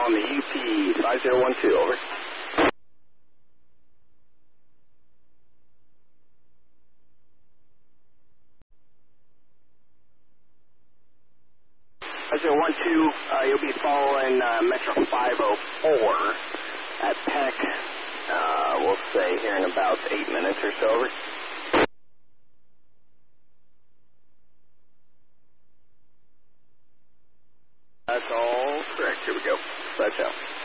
on the UP 5012, over. You'll be following Metro 504 at Peck, we'll say here in about 8 minutes or so, over. That's all correct. Here we go. Let's go.